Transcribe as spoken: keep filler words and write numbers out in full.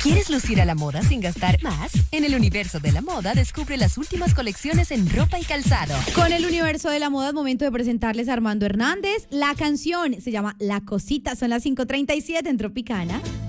¿Quieres lucir a la moda sin gastar más? En el universo de la moda descubre las últimas colecciones en ropa y calzado. Con el universo de la moda es momento de presentarles a Armando Hernández. La canción se llama La Cosita, son las cinco treinta y siete en Tropicana.